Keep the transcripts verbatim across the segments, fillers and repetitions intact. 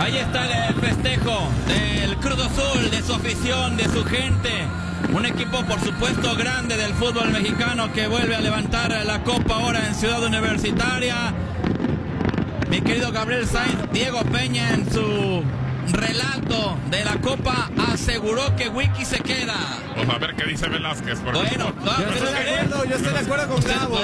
Ahí está el festejo del Cruz Azul, de su afición, de su gente. Un equipo, por supuesto, grande del fútbol mexicano que vuelve a levantar la copa ahora en Ciudad Universitaria. Mi querido Gabriel Sainz, Diego Peña en su relato de la copa aseguró que Wiki se queda. Pues a ver qué dice Velázquez. Bueno, no, yo, estoy de acuerdo, yo estoy de acuerdo con Gabo.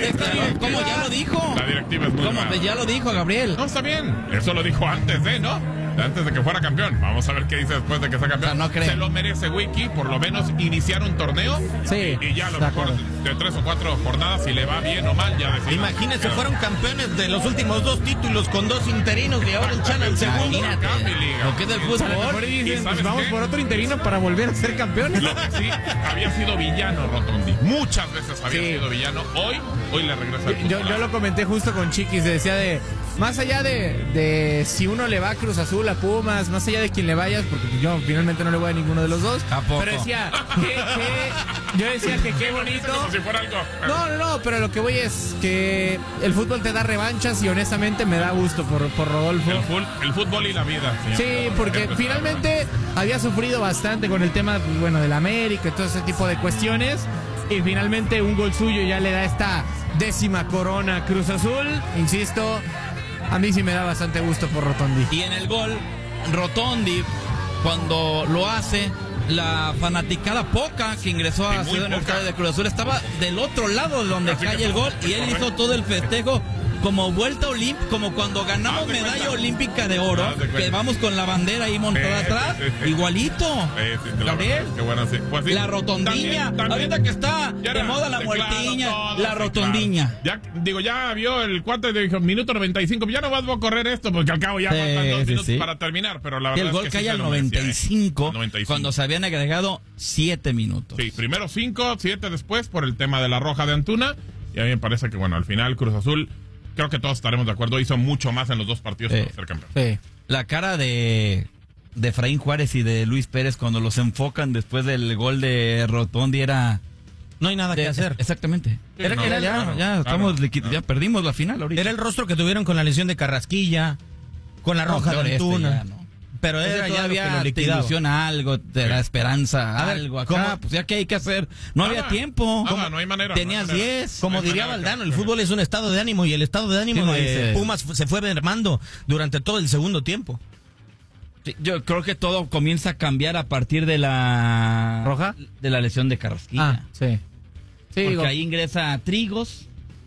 ¿Cómo ya lo dijo? La directiva es muy ¿Cómo mala. ya lo dijo Gabriel? No, está bien. Eso lo dijo antes de, ¿no? Antes de que fuera campeón. Vamos a ver qué dice después de que sea campeón. O sea, no creo. Se lo merece Wiki, por lo menos iniciar un torneo. Sí, Y, y ya a lo de mejor acuerdo. de tres o cuatro jornadas, si le va bien o mal, ya decimos. Imagínense, fueron campeones de los últimos dos títulos con dos interinos y ahora echan el segundo. Imagínate lo que es del A lo mejor fútbol. y ¿Y dicen, sabes pues vamos qué? por otro interino para volver a ser campeones. Lo que sí, había sido villano Rotondi. Muchas veces había Sí. sido villano. Hoy, hoy le regresa al Yo, fútbol. yo lo comenté justo con Chiquis, decía de, más allá de, de si uno le va a Cruz Azul, a Pumas, más allá de quien le vayas, porque yo finalmente no le voy a ninguno de los dos, Tampoco. pero decía, que, que- yo decía que qué bonito. Como si fuera algo. No, no, no, pero lo que voy es que el fútbol te da revanchas y honestamente me da gusto por, por Rodolfo. El, fútbol, el fútbol y la vida. señor. Sí, porque Siempre finalmente había sufrido bastante con el tema, pues, bueno, del América y todo ese tipo de cuestiones. Y finalmente un gol suyo ya le da esta décima corona a Cruz Azul. Insisto, a mí sí me da bastante gusto por Rotondi. Y en el gol, Rotondi, cuando lo hace, la fanaticada poca que ingresó a Sí, muy Ciudad poca. Universitaria de Cruz Azul estaba del otro lado de donde Así cae que el gol todo, y él correcto. hizo todo el festejo como vuelta olímpica, como cuando ganamos Haz de medalla cuenta. olímpica de oro, Haz de cuenta. que vamos con la bandera ahí montada Sí, atrás, sí, sí. igualito. Eh, sí, la Gabriel. verdad, qué bueno, sí. Pues sí. La rotondiña, También, también. ahorita que está Ya de era moda la de muertiña, claro, todo, la sí, rotondiña. claro. Ya, digo, ya vio el cuarto de dijo, minuto noventa y cinco, ya no vas a correr esto, porque al cabo ya Sí, faltan dos sí, minutos sí. para terminar, pero la Y verdad el gol es que sí cae se al lo noventa y merecía, ¿eh? cinco, Al noventa y cinco. cuando se habían agregado siete minutos. Sí, primero cinco, siete después por el tema de la roja de Antuna, y a mí me parece que, bueno, al final Cruz Azul, creo que todos estaremos de acuerdo, hizo mucho más en los dos partidos Sí. para ser campeón. Sí. La cara de, de Efraín Juárez y de Luis Pérez cuando los enfocan después del gol de Rotondi era... No hay nada de- que hacer. Exactamente. Sí, Era, no, era ya, claro, ya, claro, estamos liqui- claro. ya perdimos la final ahorita. Era el rostro que tuvieron con la lesión de Carrasquilla, con la No, roja peor de este Antuna. ya, ¿no? Pero Ese era ya lo que todavía lo te liquidaba. ilusiona algo, te da esperanza, A ver, algo. Acá, ¿cómo? pues ya que hay que hacer. No Nada, había tiempo. nada, ¿Cómo? no hay manera, no hay Tenías manera. diez. Como No hay diría manera de Valdano, el campeón. fútbol es un estado de ánimo y el estado de ánimo Sí, no de dice- Pumas se fue mermando durante todo el segundo tiempo. Sí, yo creo que todo comienza a cambiar a partir de la... ¿Roja? De la lesión de Carrasquilla. Ah, sí. Sí, Porque digo, ahí ingresa Trigos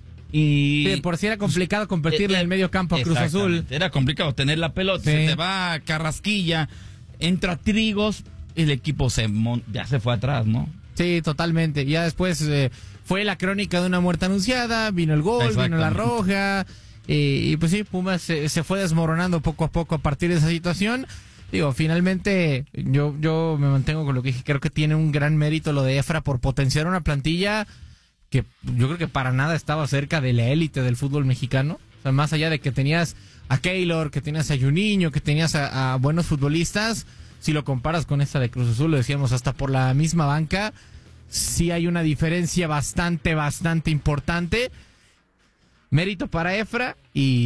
y... sí, por si era complicado competirle Eh, en el medio campo a Cruz Azul. Exactamente. Era complicado tener la pelota, Sí. se te va Carrasquilla, entra Trigos, y el equipo se mon- ya se fue atrás, ¿no? Sí, totalmente. Ya después eh, fue la crónica de una muerte anunciada, vino el gol, vino la Exactamente. roja, y, y pues sí, Pumas se, se fue desmoronando poco a poco a partir de esa situación. Digo, finalmente yo, yo me mantengo con lo que dije, creo que tiene un gran mérito lo de Efra por potenciar una plantilla que yo creo que para nada estaba cerca de la élite del fútbol mexicano. O sea, más allá de que tenías a Keylor, que tenías a Juninho, que tenías a, a buenos futbolistas, si lo comparas con esta de Cruz Azul, lo decíamos, hasta por la misma banca, sí hay una diferencia bastante, bastante importante. Mérito para Efra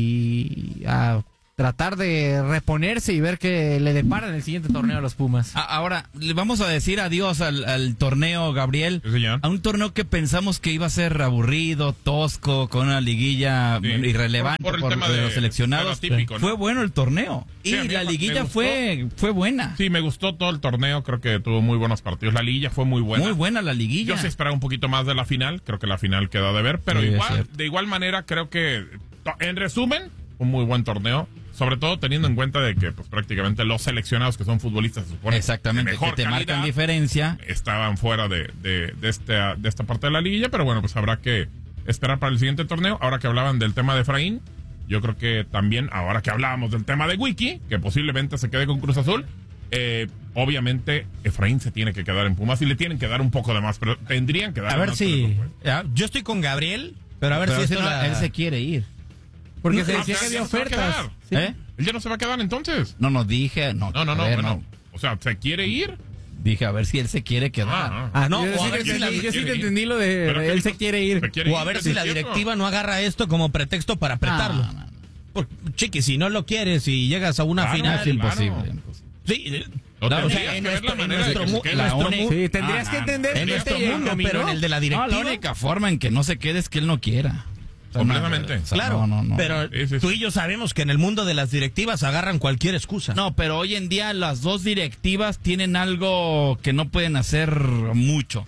y a tratar de reponerse y ver qué le depara en el siguiente torneo a los Pumas. A- Ahora, le vamos a decir adiós al, al torneo, Gabriel. Sí, señor. A un torneo que pensamos que iba a ser aburrido, tosco, con una liguilla Sí. irrelevante Por- por, por el tema de de- los seleccionados. de lo típico, ¿no? Fue bueno el torneo. Sí, a y mí la me- liguilla me gustó. fue, fue buena. Sí, me gustó todo el torneo, creo que tuvo muy buenos partidos. La liguilla fue muy buena. Muy buena la liguilla. Yo sí esperaba un poquito más de la final, creo que la final quedó de ver, pero Sí, es igual, cierto. de igual manera creo que, to- en resumen, un muy buen torneo, sobre todo teniendo en cuenta de que pues prácticamente los seleccionados que son futbolistas se supone Exactamente, de mejor que te calidad, marcan diferencia. estaban fuera de, de, de, esta, de esta parte de la liguilla, pero bueno, pues habrá que esperar para el siguiente torneo. Ahora que hablaban del tema de Efraín, yo creo que también, ahora que hablábamos del tema de Wiki, que posiblemente se quede con Cruz Azul, eh, obviamente Efraín se tiene que quedar en Pumas y le tienen que dar un poco de más, pero tendrían que dar A ver más si... presupuesto. ya, yo estoy con Gabriel, pero a ver Pero si ese esto no- la- él se quiere ir. Porque No, se no, decía ya- que ya había no se va a ofertas. quedar. Sí. ¿Eh? Él ya no se va a quedar entonces. No, no dije. No, No, no, no, a ver, bueno. O sea, ¿se quiere ir? Dije, a ver si él se quiere quedar. Ah, Ah, No, yo, o a sí, ver que si sí, la- yo sí quiere te ir. entendí lo de Pero él que se quiere ir. se quiere O a ver si la ¿cierto? directiva no agarra esto como pretexto para apretarlo. Ah, no, no. por, Chiqui, si no lo quieres y llegas a una Claro, final... es imposible. Sí, No claro, o tendrías sea, que en ver nuestro, la en manera de nuestro, que mu- se en quede. nuestro La mu- única- Sí, tendrías Ah, que entender en que nuestro este mundo, dominó. pero en el de la No, directiva... la única forma en que no se quede es que él no quiera. O sea, Completamente. no, o sea, Claro, no, no, no. pero Sí, sí, sí. tú y yo sabemos que en el mundo de las directivas agarran cualquier excusa. No, pero hoy en día las dos directivas tienen algo que no pueden hacer mucho.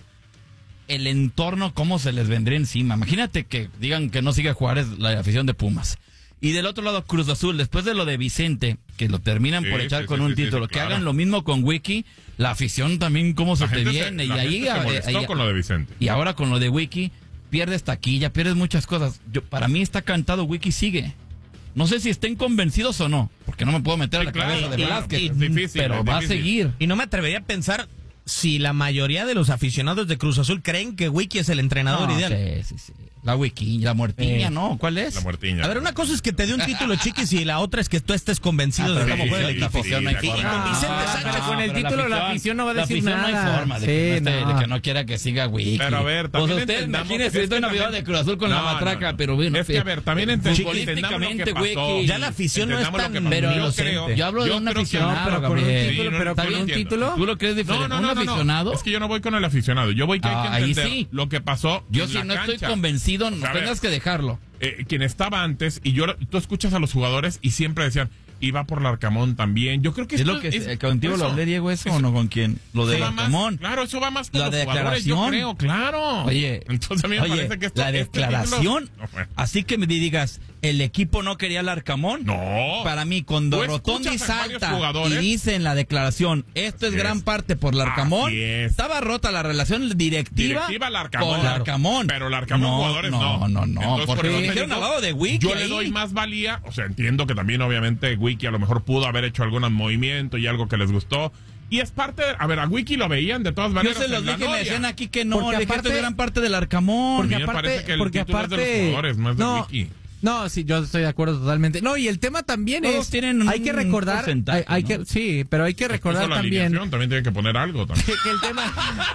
El entorno, cómo se les vendría encima. Imagínate que digan que no sigue Juárez, la afición de Pumas. Y del otro lado, Cruz Azul, después de lo de Vicente, que lo terminan Sí, por echar sí, con sí, un sí, sí, título, sí, que claro. hagan lo mismo con Wiki, la afición también, cómo se La te gente se- viene. la y ahí, gente se eh, molestó ahí- con lo de Vicente. y ahora con lo de Wiki, pierdes taquilla, pierdes muchas cosas. Yo, para mí está cantado, Wiki sigue. No sé si estén convencidos o no, porque no me puedo meter a Sí, la claro, cabeza de claro, Velázquez, es difícil, pero es va difícil. a seguir. Y no me atrevería a pensar si la mayoría de los aficionados de Cruz Azul creen que Wiki es el entrenador No, ideal. sí, sí, sí. La Wiki, la muertiña, Eh, ¿no? ¿Cuál es? La muertiña. A ver, una cosa es que te dé un título, Chiquis, y la otra es que tú estés convencido Ah, de pero cómo sí, juega el sí, equipo. sí, afición no hay y- Y, y forma. con Vicente Ah, Sánchez... pero con el pero título la afición no va a decir la afición nada. No hay forma de, Sí, que no esté- no. de que no quiera que siga Wiki. Pero a ver, O también sea, usted entendamos imagínese, que estoy en es una que vida también- de Cruz Azul con la No, no, matraca, no. pero bueno. Es que, a ver, también ent- futbolísticamente, entendamos lo que pasó. Wiki. Ya la afición no es Entendamos tan lo que pasó. Pero yo los- creo, yo hablo de un creo que- aficionado, No, pero con un Gabriel. título, Sí, no, pero yo con lo un entiendo. título. ¿Tú lo crees No, diferente? no, ¿Un no, no, no. aficionado? Es que yo no voy con el aficionado. Yo voy que hay Ah, que ahí entender sí. lo que pasó Yo en si la no estoy cancha. convencido, no O sea, a ver, tengas que dejarlo. eh, quien estaba antes, y yo tú escuchas a los jugadores y siempre decían, iba por Larcamón también. Yo creo que ¿Es esto lo que es- eh, contigo eso. lo hablé, Diego, eso Eso- o no con quién? Lo de Eso va más- Larcamón. Claro, eso va más con La los jugadores, yo declaración. creo, claro. Oye, entonces a mí me oye, parece que esto, la este declaración, título- No, bueno. así que me digas, el equipo no quería al Arcamón. No. Para mí, cuando Tú Rotondi escuchas a varios salta y jugadores. dice en la declaración, esto es Así gran es. parte por Larcamón, Así es. estaba rota la relación directiva, Directiva Larcamón. con Larcamón. Pero Larcamón, no, jugadores no. no. No, no, Entonces, porque por eso te dijeron digo, al lado de Wiki Yo ahí. le doy más valía. O sea, entiendo que también, obviamente, Wiki a lo mejor pudo haber hecho algún movimiento y algo que les gustó. Y es parte de, a ver, a Wiki lo veían de todas Yo maneras. se los en la dije y me noria. decían aquí que no, Porque le dije, esto aparte- es gran parte del Arcamón. Porque A mí me aparte, parece que el porque título es de aparte, los jugadores, no es de no, Wiki. no, sí, yo estoy de acuerdo totalmente. No, y el tema también Todos es, tienen hay que un recordar, porcentaje, hay, hay ¿no? que, sí, pero hay que recordar Puso la también alineación, también tiene que poner algo también. que, que el tema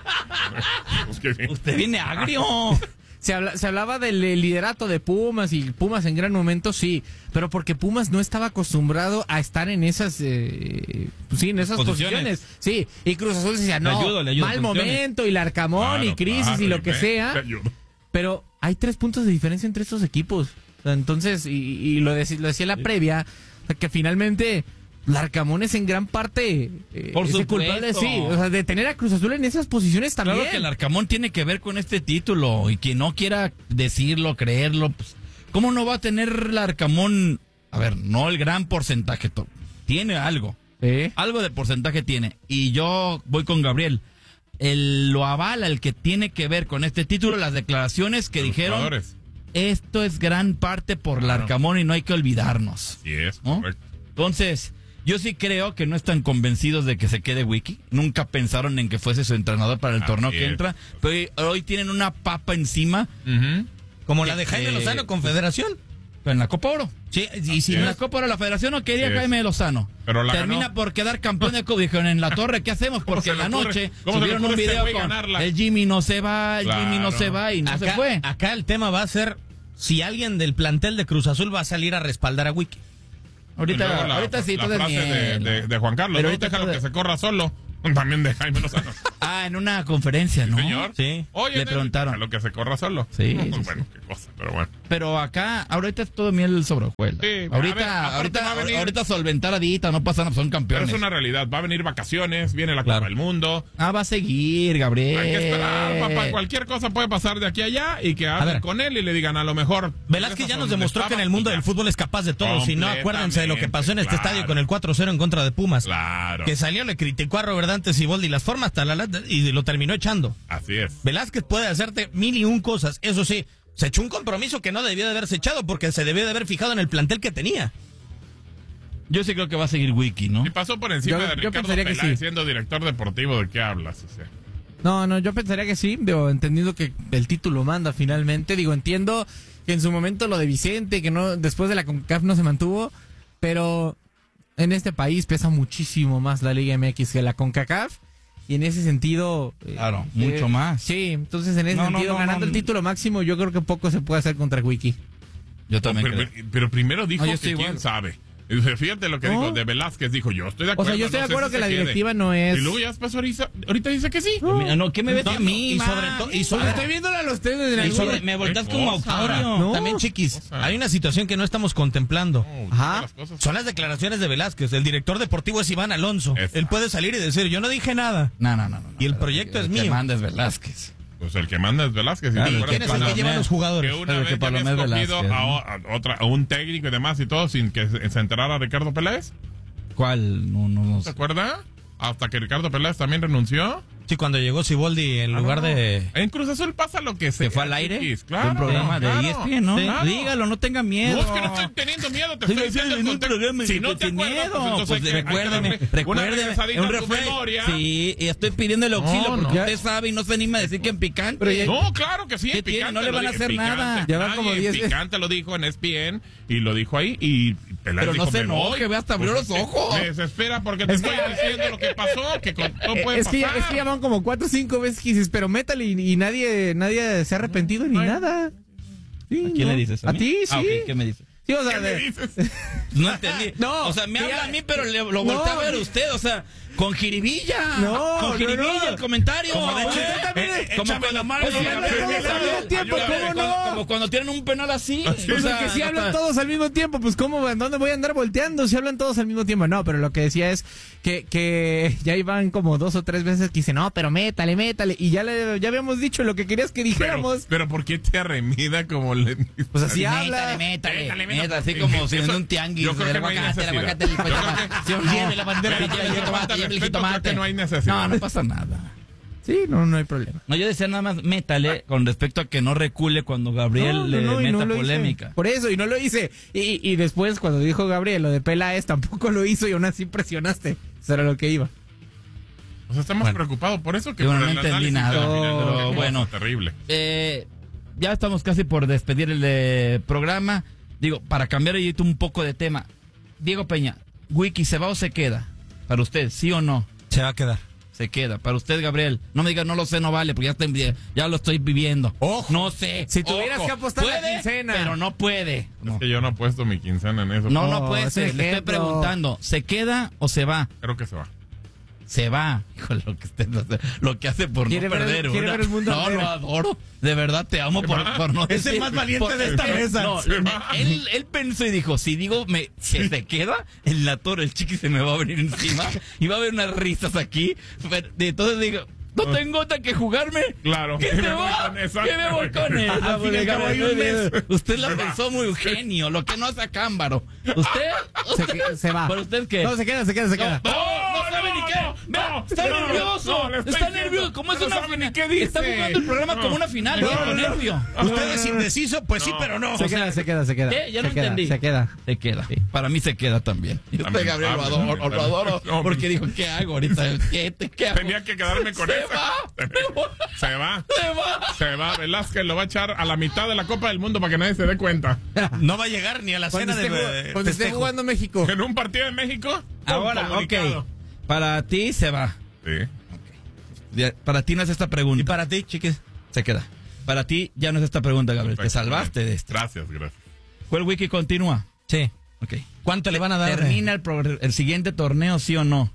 Es que sí. Usted viene agrio. se, habla- se hablaba del eh, liderato de Pumas y Pumas en gran momento, sí, pero porque Pumas no estaba acostumbrado a estar en esas, eh, pues sí, en esas Posiciones. posiciones. Sí, y Cruz Azul decía, Le no, ayudo, le ayudo, mal posiciones. momento y Larcamón y Claro, crisis claro, y lo que ve, sea. te ayudo. Pero hay tres puntos de diferencia entre estos equipos. O sea, entonces, y, y lo, dec- lo decía en la previa, o sea, que finalmente Larcamón es en gran parte eh, Por ese supuesto. culpable, sí, o sea, de tener a Cruz Azul en esas posiciones también. Claro que el Arcamón tiene que ver con este título y quien no quiera decirlo, creerlo, pues, ¿cómo no va a tener el Arcamón? A ver, no el gran porcentaje, to- tiene algo, Sí. algo de porcentaje tiene. Y yo voy con Gabriel. El, lo avala el que tiene que ver con este título, las declaraciones que De los dijeron, jugadores. esto es gran parte por el Claro. Arcamón y no hay que olvidarnos. Sí, es ¿no? correcto. Entonces, yo sí creo que no están convencidos de que se quede Wiki. Nunca pensaron en que fuese su entrenador para el Así torneo que es. entra. Pero hoy tienen una papa encima Ujú. Como la de Jaime Eh, Lozano, Confederación. en la Copa Oro. Sí, y si En no la es- Copa Oro la Federación no quería Así a es. Jaime Lozano. Pero la Termina ganó. por quedar campeón de Copa. Dijeron en la torre, ¿qué hacemos? ¿Cómo Porque se en le la ocurre? noche ¿Cómo se le subieron un ocurre a este video güey con ganarla? el Jimmy no se va, el Jimmy no Claro. se va y no se acá, fue. acá el tema va a ser si alguien del plantel de Cruz Azul va a salir a respaldar a Wiki. Ahorita, Y luego la- ahorita sí, la todo es frase de, miel. de, de Juan Carlos, Pero no ahorita déjalo todo- que se corra solo. También de Jaime Lozano. Ah, en una conferencia, ¿no? Señor. Sí. Oye, Le Nel, preguntaron. déjalo que se corra solo. Sí, sí, Bueno, qué cosa, pero bueno. Pero acá, ahorita es todo miel sobre hojuelas. Sí, a ahorita, ver, aparte ahorita, va a venir- ahorita solventar a Dita, no pasa nada, son Pero campeones. es una realidad. Va a venir vacaciones, viene la Claro. Copa del Mundo. Ah, va a seguir, Gabriel. Hay que esperar, papá. Cualquier cosa puede pasar de aquí a allá y que hablen ver. con él y le digan a lo mejor. Velázquez ya nos demostró que en el mundo del fútbol es capaz de todo. Si no, acuérdense de lo que pasó en este Completamente, estadio con el cuatro cero en contra de Pumas. Claro. Que salió, le criticó a Robert Dante Siboldi las formas hasta la lata y lo terminó echando. Así es. Velázquez puede hacerte mil y un cosas. Eso sí, se echó un compromiso que no debió de haberse echado porque se debió de haber fijado en el plantel que tenía. Yo sí creo que va a seguir Wiki, ¿no? Y pasó por encima Yo- de yo Ricardo pensaría que Peláez sí. siendo director deportivo. ¿De qué hablas? O sea, No, no, yo pensaría que sí, digo, entendiendo que el título manda finalmente, digo, entiendo que en su momento lo de Vicente, que no después de la CONCACAF no se mantuvo, pero en este país pesa muchísimo más la Liga M X que la CONCACAF, y en ese sentido... eh, Claro, mucho más. Sí, entonces en ese No, no, sentido, no, ganando no. el título máximo, yo creo que poco se puede hacer contra Wiki. Yo también pero, creo. pero primero dijo No, que yo estoy quién igual. sabe. Fíjate lo que No. dijo de Velázquez, dijo, yo estoy de O acuerdo. sea, yo estoy no de sé acuerdo si que se la quede. directiva no es... Y luego ya después ahorita, ahorita dice que sí. Mira, no, ¿qué me ves No, a mí, y ma? sobre todo, y sobre, Estoy viéndola a los tres desde la y sobre- luz. me volteas ¿Qué como cosa? Augurio. No. También, chiquis, Cosa. hay una situación que no estamos contemplando. No, Ajá. las cosas- Son las declaraciones de Velázquez. El director deportivo es Iván Alonso. Esa. Él puede salir y decir, yo no dije nada. No, no, no, no. Y el no, proyecto es el que mío. manda es Velázquez. Pues el que manda es Velázquez. Claro, ¿sí? el ¿Te ¿Quién es acuerdas? el que lleva los jugadores? Que una Pero vez que ya había Palomé escogido Velázquez, a, ¿no? a otra, a un técnico y demás y todo sin que se, se enterara Ricardo Peláez. ¿Cuál? No, no, no ¿Se sé. acuerda? Hasta que Ricardo Peláez también renunció. Sí, cuando llegó Siboldi en Ah, lugar no. de... En Cruz Azul pasa lo que se ¿Se fue al aire? Chiquis, De claro, un programa claro, de E S P N, ¿no? claro. Dígalo, no tenga miedo. No, es que no estoy teniendo miedo, te Sí, estoy sí, diciendo en el un contexto. programa Si no sin te acuerdas, miedo, pues entonces pues hay que- hay que recuérdeme, darle una recuérdeme, regresadita un a tu refresco. memoria. Sí, y estoy pidiendo el auxilio No, porque no. usted sabe y no se anima a decir que en picante. Pero ya- No, claro que sí, ¿Qué en tiene? picante No le lo van a di- hacer en picante. nada. Ya van Nadie como en diez veces. Picante lo dijo en E S P N y lo dijo ahí y Peláez Pero no dijo, se "Me voy". enoje, ve, hasta abrió Pues los es que ojos. Me desespera porque te Es que- estoy diciendo lo que pasó, que con- no puede Es que, ya, pasar. es que ya van como cuatro o cinco veces que dices, pero métale y, y nadie nadie se ha arrepentido ni no hay- nada. Sí, ¿A quién no. le dices? A mí? ti, sí. Ah, ok, ¿qué me dices? Sí, o sea, ¿Qué me de- dices? No entendí. No, o sea, me que habla ya- a mí, pero le, lo No, voltea a ver que- usted, o sea, con jiribilla. No, con no, jiribilla no. el comentario. Como de hecho, Güey. usted también Eh, es- como échame cuando, la mano, pues, si como- hablan todos al mismo tiempo, ayúdame, ¿cómo como- no? como cuando tienen un penal así. Así o es. Pues sea, es que si no hablan está- todos al mismo tiempo, pues ¿cómo, ¿en dónde voy a andar volteando? Si hablan todos al mismo tiempo. No, pero lo que decía es que, que ya iban como dos o tres veces que dice, no, pero métale, métale. Y ya le, ya habíamos dicho lo que querías que Pero, dijéramos. pero ¿por qué te arremida como le Pues así Métale, habla. métale, Métale, métale, métale. así como si en Eso- un tianguis. yo creo el que no hay aguacate, el necesidad. aguacate, el Yo creo jitomate. que- Sí, o no. Lleve la bandera, Lleve el lleve la jitomate, bandera. lleve el Respeto, creo jitomate. que no hay necesidad. No, no pasa nada. Sí, no, no hay problema. No, yo decía nada más, métale con respecto a que no recule cuando Gabriel No, le no, no, y meta no lo hice. polémica. Por eso, y no lo hice. Y, y después, cuando dijo Gabriel lo de Peláez, tampoco lo hizo y aún así presionaste. Eso era lo que iba. O sea, estamos Bueno. preocupados por eso que Yo por no el entendí análisis nada, de la final. pero Qué cosa bueno. terrible. Eh, ya estamos casi por despedir el de programa. Digo, para cambiar ahí un poco de tema. Diego Peña, ¿Wiki se va o se queda? Para usted, ¿sí o no? Se va a quedar. Se queda. Para usted, Gabriel, no me diga no lo sé, no vale, porque ya, estoy- ya lo estoy viviendo. Ojo. No sé. Si tuvieras Ojo. que apostar la Puede, quincena. pero no puede. No, Es que yo no he puesto mi quincena en eso. no, no No, puede es ser. Le estoy ejemplo. preguntando, ¿se queda o se va? Creo que se va. Se va. Híjole, lo que usted hace, lo que hace por no Quiere ver el- perder. quiere una- ver el mundo no, entero. lo adoro. De verdad te amo por, por no Es el decir- más valiente por- de esta eh, mesa. No, Se va. él, él pensó y dijo, si digo me, que se queda, en la torre el chiqui se me va a venir encima y va a haber unas risas aquí. Pero, de entonces digo, no tengo otra que jugarme. Claro. ¿Qué Que te me voy va? con esa. ¿Qué me voy con esa? Al fin y al cabo hay un mes. Usted la pensó muy genio, lo que no hace a Cámbaro. ¿Usted? Se, que- se va. ¿Para usted qué? No, se queda, se queda, se queda. No, no sabe ni qué. Vea, no, está no, nervioso. no, le estoy está diciendo, nervioso. ¿Cómo es no una sabe final? ni qué dice. Está jugando el programa No. como una final. No, bien, con no, nervio. ¿Usted es indeciso? Pues sí, pero no. Se queda, se queda, se queda. ¿Qué? Ya no se queda, entendí. se queda. Se queda. Para mí se queda también. Y usted, También, Gabriel, lo también, adoro, también, lo adoro. también. Porque dijo, ¿qué hago ahorita? ¿Qué, te- qué hago? Tenía que quedarme con Se esa. va. Se va. Se va. Se va. Velázquez lo va a echar a la mitad de la Copa del Mundo para que nadie se dé cuenta. No va a llegar ni a la Cuando cena esté, de jug- eh, cuando esté festejo. jugando México. En un partido de México. con Ahora, comunicado. ok. Para ti se va. Sí. Ya, para ti no es esta pregunta. Y para ti, chiquis. Se queda. Para ti ya no es esta pregunta, Gabriel. Te Perfecto. salvaste de esto. Gracias, gracias. ¿Fue el wiki continúa? Sí. Ok. ¿Cuánto le van a dar? de- ¿Termina el, progr- el siguiente torneo, sí o no?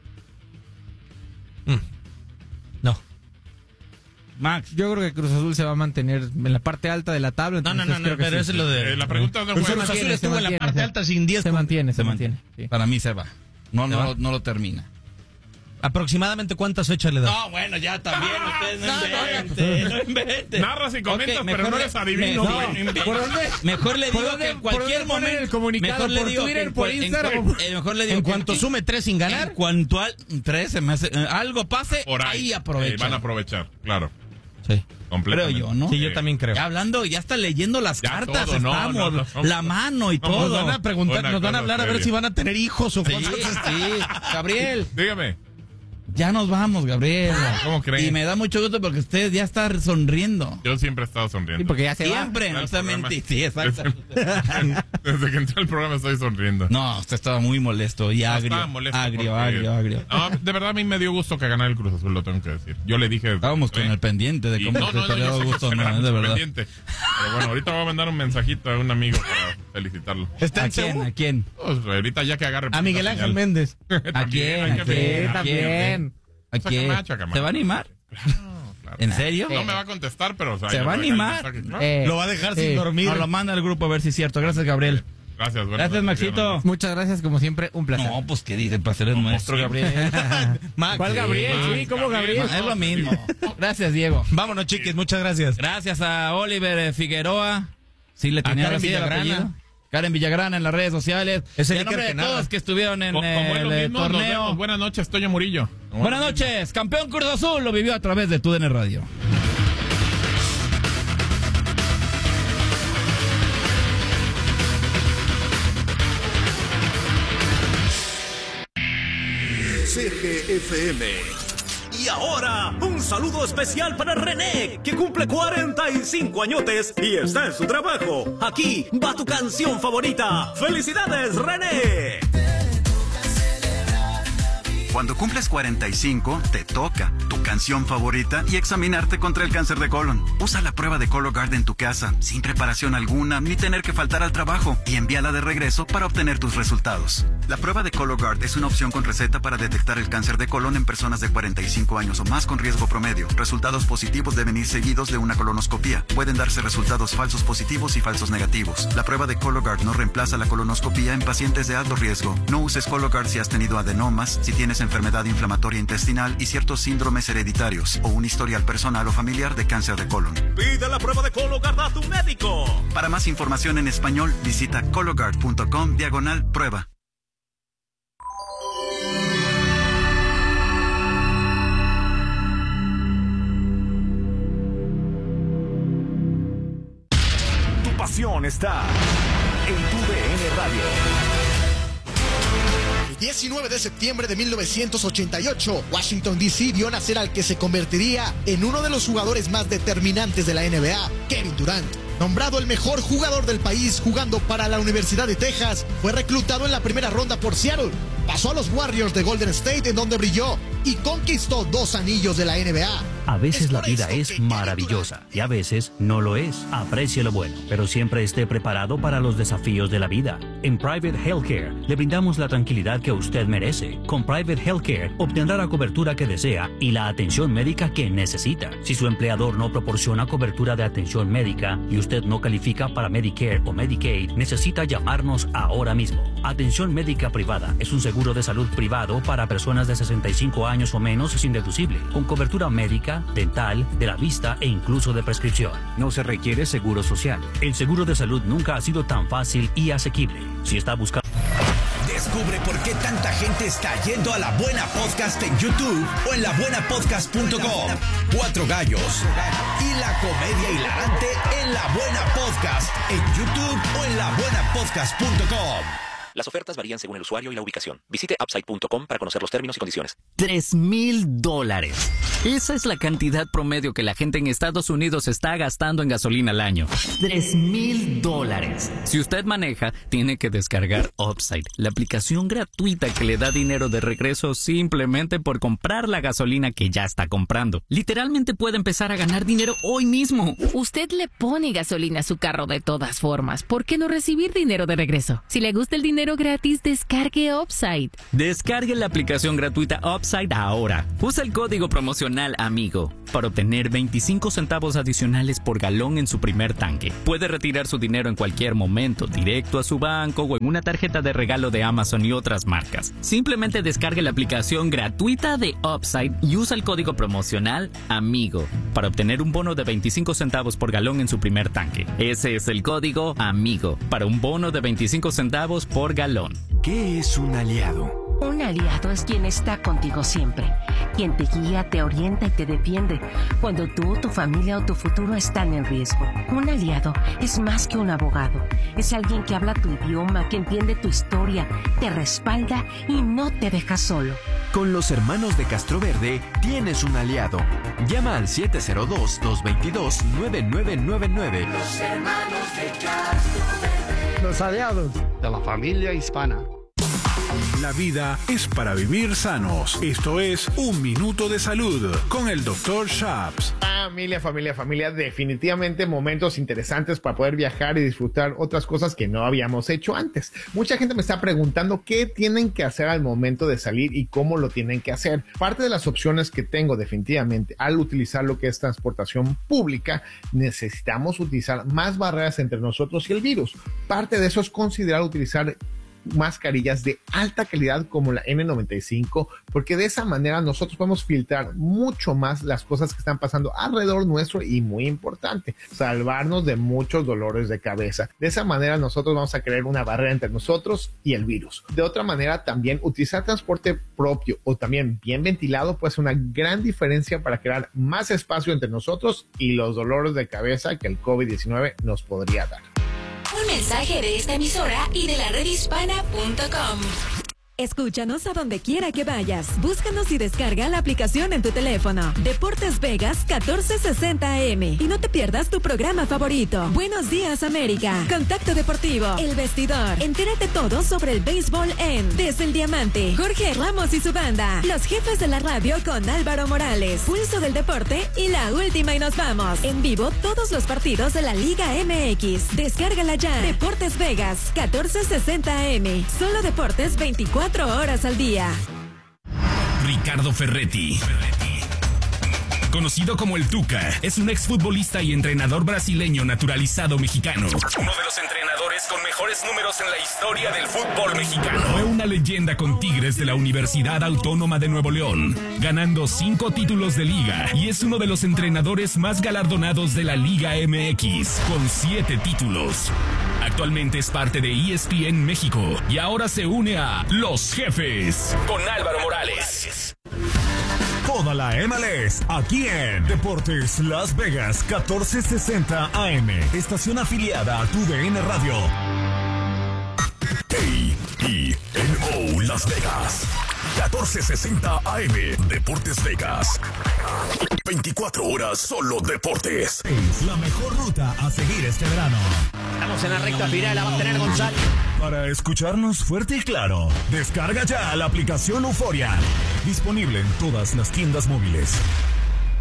Mm. No. Max. Yo creo que Cruz Azul se va a mantener en la parte alta de la tabla. No, no, entonces no, creo no, que pero sí. eso es lo de... Eh, la pregunta no Cruz fue. Azul mantiene, estuvo se en la mantiene, parte se- alta sin diez Se puntos. mantiene, se mantiene. sí. Para mí se va. No, ¿Se no, va? lo- no lo termina. ¿Aproximadamente cuántas fechas le da? No, bueno, ya también. Ustedes no No, no, inventen. No inventen. Narras y comentas, Ok, pero mejor no le- eres adivino, me- güey. no, inventen. ¿Por dónde? Mejor le ¿Por digo dónde- que en por cualquier dónde ponen momento. el comunicado? Mejor le ¿Por digo Twitter, que en por cual- en Instagram? cual- eh, mejor le digo En que cuanto sume tres sin ganar. En cuanto al tres se me hace eh, algo pase, Por ahí. ahí Eh, aprovecha. van a aprovechar, claro. Sí. Completamente. Creo yo, ¿no? Sí, yo también creo. Ya hablando, ya está leyendo las Ya cartas, todo, no, estamos, no, no, no. la mano y No, Nos todo. van a preguntar, Una nos van a cosa hablar a ver seria. si van a tener hijos o Sí, cosas. sí. Gabriel, Dígame. Ya nos vamos, Gabriel. ¿Cómo creen? Y me da mucho gusto porque usted ya está sonriendo. Yo siempre he estado sonriendo. Sí, porque ya se Siempre, va. no está mentira. Sí, exacto. Desde, desde que entré al programa estoy sonriendo. No, usted estaba muy molesto y No, agrio. estaba molesto agrio, porque- agrio, agrio. No, de verdad a mí me dio gusto que ganara el Cruz Azul, lo tengo que decir. Yo le dije... Estábamos con eh, el pendiente de y- cómo no, te no, no, dio yo sé que gusto, se no, me da es de mucho verdad. pendiente. Pero bueno, ahorita voy a mandar un mensajito a un amigo para felicitarlo. ¿Está ¿A en quién? Seúl? ¿A quién? Pues, ahorita ya que agarre... A Miguel la Ángel señal. Méndez. ¿A quién? hay ¿A que quién? ver, Sí, hay que también. ¿A Saca quién? macho, camarada. ¿Se va a animar? Claro. ¿En serio? No me va a contestar, pero... O sea, ¿Se yo va a le voy dejar el animar? mensaje, claro. Eh, Lo va a dejar sí. sin dormir. Nos lo manda al grupo a ver si es cierto. Gracias, Gabriel. Gracias, bueno, Gracias, Maxito. Muchas gracias, como siempre, un placer. No, pues qué dice, para ser el maestro, sí. Gabriel. Max. ¿Cuál Gabriel? Max, Sí, ¿cómo Gabriel? Es lo mismo. Gracias, Diego. Vámonos, chiquis, muchas gracias. Gracias a Oliver Figueroa. Sí, le tenía Karen así el Villagrana. apellido. Karen Villagrana en las redes sociales. Es el Y a Iker nombre de que narra. todos que estuvieron en Co- Como es lo el eh, mismo, nos torneo. vemos. Buenas noches, Toño Murillo. Buenas noches, campeón Cruz Azul lo vivió a través de T U D N Radio. C G F M. Y ahora, un saludo especial para René, que cumple cuarenta y cinco añotes y está en su trabajo. Aquí va tu canción favorita. ¡Felicidades, René! Cuando cumples cuarenta y cinco, te toca tu canción favorita y examinarte contra el cáncer de colon. Usa la prueba de Cologuard en tu casa, sin preparación alguna, ni tener que faltar al trabajo, y envíala de regreso para obtener tus resultados. La prueba de Cologuard es una opción con receta para detectar el cáncer de colon en personas de cuarenta y cinco años o más con riesgo promedio. Resultados positivos deben ir seguidos de una colonoscopía. Pueden darse resultados falsos positivos y falsos negativos. La prueba de Cologuard no reemplaza la colonoscopía en pacientes de alto riesgo. No uses Cologuard si has tenido adenomas, si tienes enfermedad inflamatoria intestinal y ciertos síndromes hereditarios o un historial personal o familiar de cáncer de colon. Pide la prueba de Cologuard a tu médico. Para más información en español, visita cologuard.com diagonal prueba. Tu pasión está en tu D N Radio. diecinueve de septiembre de mil novecientos ochenta y ocho, Washington D C vio nacer al que se convertiría en uno de los jugadores más determinantes de la N B A, Kevin Durant. Nombrado el mejor jugador del país jugando para la Universidad de Texas, fue reclutado en la primera ronda por Seattle. Pasó a los Warriors de Golden State, en donde brilló y conquistó dos anillos de la N B A. A veces Es la por vida esto que es Kevin maravillosa Durant y a veces no lo es. Aprecie lo bueno, pero siempre esté preparado para los desafíos de la vida. En Private Healthcare le brindamos la tranquilidad que usted merece. Con Private Healthcare obtendrá la cobertura que desea y la atención médica que necesita. Si su empleador no proporciona cobertura de atención médica y usted no califica para Medicare o Medicaid, necesita llamarnos ahora mismo. Atención médica privada es un seguro de salud privado para personas de sesenta y cinco años o menos sin deducible, con cobertura médica, dental, de la vista e incluso de prescripción. No se requiere seguro social. El seguro de salud nunca ha sido tan fácil y asequible. Si está buscando... Descubre por qué tanta gente está yendo a La Buena Podcast en YouTube o en la buena podcast punto com. Cuatro gallos y la comedia hilarante en La Buena Podcast en YouTube o en la buena podcast punto com. Las ofertas varían según el usuario y la ubicación. Visite upside punto com para conocer los términos y condiciones. Tres mil dólares. Esa es la cantidad promedio que la gente en Estados Unidos está gastando en gasolina al año. Tres mil dólares. Si usted maneja, tiene que descargar Upside, la aplicación gratuita que le da dinero de regreso simplemente por comprar la gasolina que ya está comprando. Literalmente puede empezar a ganar dinero hoy mismo. Usted le pone gasolina a su carro de todas formas. ¿Por qué no recibir dinero de regreso? Si le gusta el dinero gratis, descargue Upside. Descargue la aplicación gratuita Upside ahora. Usa el código promocional AMIGO para obtener veinticinco centavos adicionales por galón en su primer tanque. Puede retirar su dinero en cualquier momento, directo a su banco o en una tarjeta de regalo de Amazon y otras marcas. Simplemente descargue la aplicación gratuita de Upside y usa el código promocional AMIGO para obtener un bono de veinticinco centavos por galón en su primer tanque. Ese es el código AMIGO para un bono de veinticinco centavos por galón. ¿Qué es un aliado? Un aliado es quien está contigo siempre, quien te guía, te orienta y te defiende cuando tú, tu familia o tu futuro están en riesgo. Un aliado es más que un abogado, es alguien que habla tu idioma, que entiende tu historia, te respalda y no te deja solo. Con los hermanos de Castroverde tienes un aliado. Llama al siete cero dos, dos dos dos, nueve nueve nueve nueve. Los hermanos de Castroverde. Los aliados de la familia hispana. La vida es para vivir sanos. Esto es Un Minuto de Salud con el doctor Shaps. Familia, familia, familia, definitivamente momentos interesantes para poder viajar y disfrutar otras cosas que no habíamos hecho antes. Mucha gente me está preguntando qué tienen que hacer al momento de salir y cómo lo tienen que hacer. Parte de las opciones que tengo definitivamente al utilizar lo que es transportación pública, necesitamos utilizar más barreras entre nosotros y el virus. Parte de eso es considerar utilizar mascarillas de alta calidad como la N noventa y cinco, porque de esa manera nosotros podemos filtrar mucho más las cosas que están pasando alrededor nuestro y, muy importante, salvarnos de muchos dolores de cabeza. De esa manera nosotros vamos a crear una barrera entre nosotros y el virus. De otra manera, también utilizar transporte propio o también bien ventilado puede ser una gran diferencia para crear más espacio entre nosotros y los dolores de cabeza que el COVID diecinueve nos podría dar. Un mensaje de esta emisora y de la red hispana punto com. Escúchanos a donde quiera que vayas. Búscanos y descarga la aplicación en tu teléfono. Deportes Vegas catorce sesenta A M. Y no te pierdas tu programa favorito. Buenos días, América. Contacto Deportivo. El Vestidor. Entérate todo sobre el béisbol en Desde el Diamante. Jorge Ramos y su banda. Los jefes de la radio con Álvaro Morales. Pulso del Deporte y La Última y Nos Vamos. En vivo todos los partidos de la Liga M X. Descárgala ya. Deportes Vegas catorce sesenta A M. Solo deportes veinticuatro horas al día. Ricardo Ferretti, conocido como el Tuca, es un exfutbolista y entrenador brasileño naturalizado mexicano. Uno de los entrenadores con mejores números en la historia del fútbol mexicano. Fue una leyenda con Tigres de la Universidad Autónoma de Nuevo León, ganando cinco títulos de liga, y es uno de los entrenadores más galardonados de la Liga M X, con siete títulos. Actualmente es parte de E S P N México y ahora se une a Los Jefes con Álvaro Morales. Toda la M L S aquí en Deportes Las Vegas catorce sesenta A M, estación afiliada a tu D N Radio. A E N O Las Vegas catorce sesenta A M, Deportes Vegas. veinticuatro horas solo deportes. Es la mejor ruta a seguir este verano. Estamos en la recta final, la va a tener González. Para escucharnos fuerte y claro, descarga ya la aplicación Euforia. Disponible en todas las tiendas móviles.